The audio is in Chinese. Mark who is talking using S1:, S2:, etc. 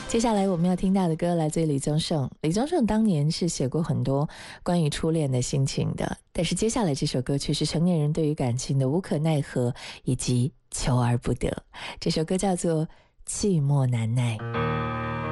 S1: 接下来我们要听到的歌来自于李宗盛。李宗盛当年是写过很多关于初恋的心情的，但是接下来这首歌却是成年人对于感情的无可奈何以及求而不得。这首歌叫做《寂寞难耐》。